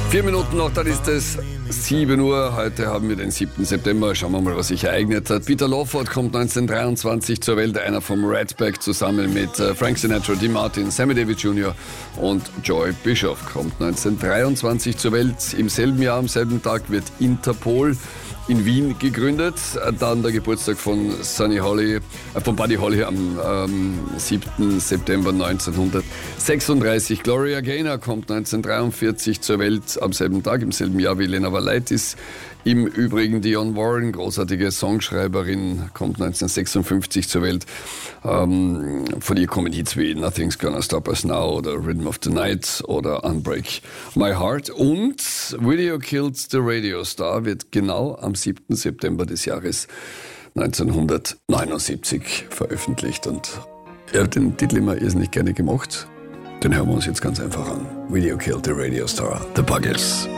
4 Minuten noch, dann ist es 7 Uhr. Heute haben wir den 7. September. Schauen wir mal, was sich ereignet hat. Peter Lawford kommt 1923 zur Welt, einer vom Redback, zusammen mit Frank Sinatra, Dean Martin, Sammy Davis Jr. und Joy Bischoff kommt 1923 zur Welt. Im selben Jahr, am selben Tag wird Interpol in Wien gegründet. Dann der Geburtstag von Buddy Holly am 7. September 1936. Gloria Gaynor kommt 1943 zur Welt, am selben Tag, im selben Jahr wie Lena Valaitis. Im Übrigen Dionne Warren, großartige Songschreiberin, kommt 1956 zur Welt. Von ihr kommen Hits wie Nothing's Gonna Stop Us Now oder Rhythm of the Night oder Unbreak My Heart. Und Video Killed the Radio Star wird genau am 7. September des Jahres 1979 veröffentlicht. Und ich habe den Titel immer irrsinnig gerne gemacht. Den hören wir uns jetzt ganz einfach an. Video Killed the Radio Star, The Buggles.